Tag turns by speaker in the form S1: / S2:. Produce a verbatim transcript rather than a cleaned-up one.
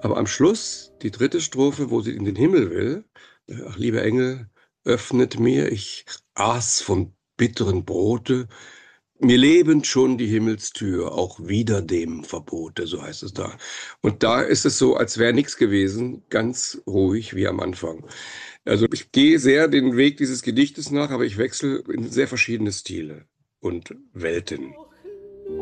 S1: Aber am Schluss, die dritte Strophe, wo sie in den Himmel will, äh, ach, lieber Engel, öffnet mir, ich aß vom bitteren Brote, mir lebend schon die Himmelstür, auch wider dem Verbote, so heißt es da. Und da ist es so, als wäre nichts gewesen, ganz ruhig wie am Anfang. Also ich gehe sehr den Weg dieses Gedichtes nach, aber ich wechsle in sehr verschiedene Stile und Welten.